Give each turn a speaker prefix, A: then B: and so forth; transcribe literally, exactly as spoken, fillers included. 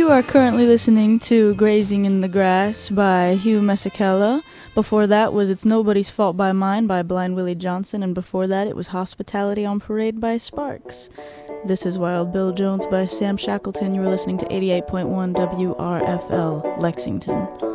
A: You are currently listening to Grazing in the Grass by Hugh Masekela. Before that was It's Nobody's Fault by Mine by Blind Willie Johnson, and before that it was Hospitality on Parade by Sparks. This is Wild Bill Jones by Sam Shackleton. You were listening to eighty-eight point one W R F L, Lexington.